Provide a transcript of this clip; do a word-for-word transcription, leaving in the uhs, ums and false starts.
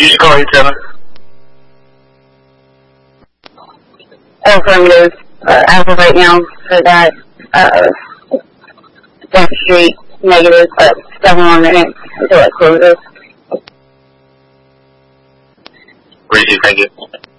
Use call eight seven. Affirmative. Uh, as of right now, for that, uh, West Street, negative, but seven more minutes until it closes. Great, thank you.